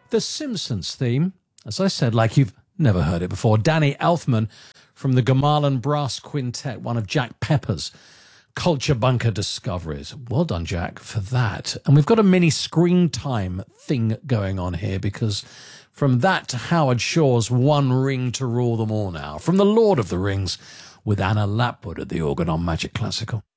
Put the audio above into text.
The Simpsons theme, as I said, like you've never heard it before. Danny Elfman from the Gamelan Brass Quintet, one of Jack Pepper's Culture Bunker discoveries. Well done, Jack, for that. And we've got a mini screen time thing going on here, because from that to Howard Shaw's One Ring to Rule Them All now, from the Lord of the Rings, with Anna Lapwood at the organ on Magic Classical.